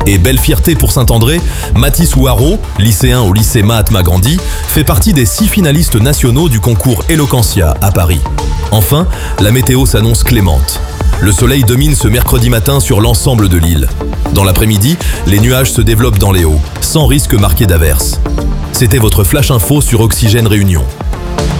Et belle fierté pour Saint-André, Mathis Ouaro, lycéen au lycée Mahatma Gandhi, fait partie des 6 finalistes nationaux du concours Eloquentia à Paris. Enfin, la météo s'annonce clémente. Le soleil domine ce mercredi matin sur l'ensemble de l'île. Dans l'après-midi, les nuages se développent dans les hauts, sans risque marqué d'averse. C'était votre Flash Info sur Oxygène Réunion.